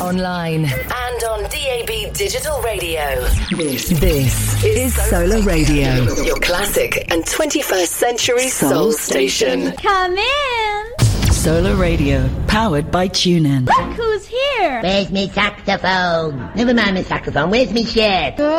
online, and on DAB Digital Radio. This is Solar Radio, your classic and 21st century soul station. Come in. Solar Radio, powered by TuneIn. Look who's here. Where's me saxophone? Never mind me saxophone. Where's me shirt?